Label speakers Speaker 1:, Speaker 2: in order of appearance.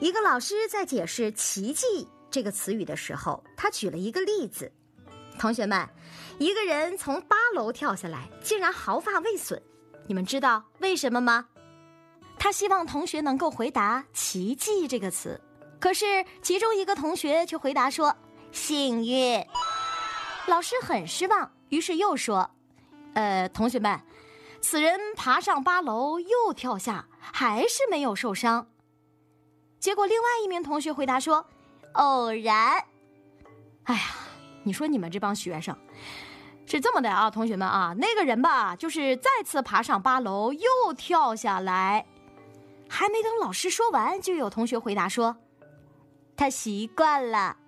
Speaker 1: 一个老师在解释奇迹这个词语的时候，他举了一个例子。同学们，一个人从8楼跳下来，竟然毫发未损，你们知道为什么吗？他希望同学能够回答奇迹这个词，可是其中一个同学却回答说幸运。老师很失望，于是又说同学们，此人爬上8楼又跳下，还是没有受伤。结果另外一名同学回答说偶然。哎呀，你说你们这帮学生是这么的啊，同学们啊，那个人吧，就是再次爬上8楼又跳下来。还没等老师说完，就有同学回答说他习惯了。